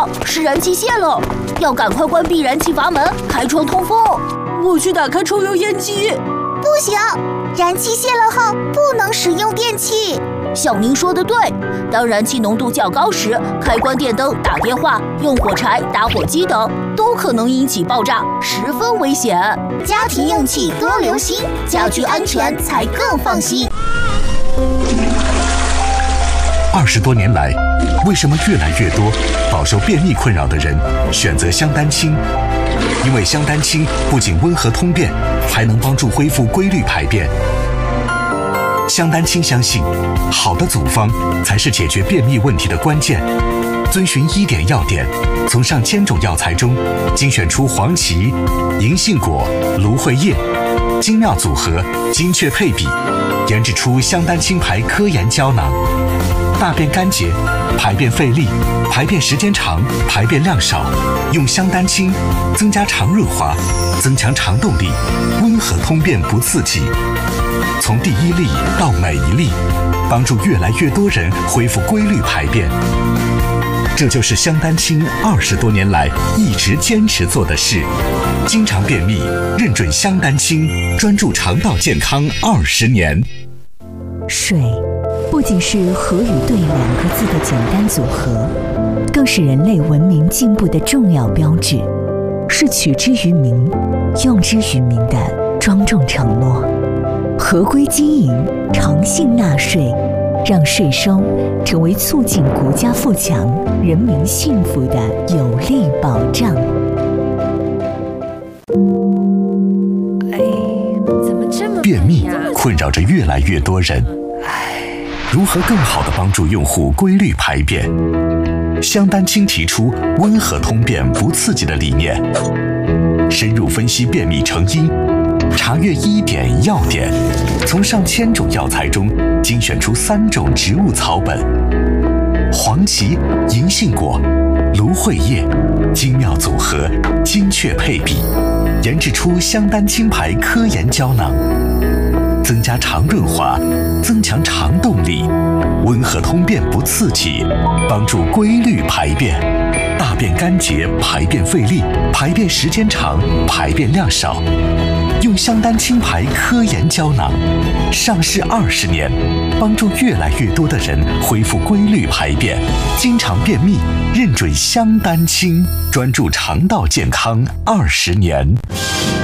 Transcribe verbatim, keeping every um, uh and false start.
了，是燃气泄了，要赶快关闭燃气阀门，开窗通风。 我去打开抽油烟机。 不行，燃气泄了后不能使用电器。 小明说的对，当燃气浓度较高时，开关电灯、打电话、用火柴、打火机等，都可能引起爆炸，十分危险。 家庭用气多留心，家居安全才更放心。 二十多年来，为什么越来越多饱受便秘困扰的人选择香丹清？因为香丹清不仅温和通便，还能帮助恢复规律排便。香丹清相信，好的组方才是解决便秘问题的关键。遵循医典要点，从上千种药材中精选出黄芪、银杏果、芦荟叶，精妙组合，精确配比，研制出香丹清牌科研胶囊。大便干结、排便费力、排便时间长、排便量少，用香丹清增加肠润滑，增强肠动力，温和通便不刺激。从第一粒到每一粒，帮助越来越多人恢复规律排便。这就是香丹清二十多年来一直坚持做的事。经常便秘，认准香丹清，专注肠道健康二十年。 水不仅是河与对两个字的简单组合，更是人类文明进步的重要标志，是取之于民、用之于民的庄重承诺。合规经营，诚信纳税，让税收成为促进国家富强、人民幸福的有力保障。 哎，怎么这么便秘困扰着越来越多人，如何更好地帮助用户规律排便？香丹清提出温和通便不刺激的理念，深入分析便秘成因，查阅医典要点，从上千种药材中精选出三种植物草本：黄芪、银杏果、芦荟叶，精妙组合，精确配比，研制出香丹清牌科研胶囊。增加肠润滑，增强肠动力，温和通便不刺激，帮助规律排便。大便干结、排便费力、排便时间长、排便量少，用香丹清牌科研胶囊，上市二十年，帮助越来越多的人恢复规律排便。经常便秘，认准香丹清，专注肠道健康二十年。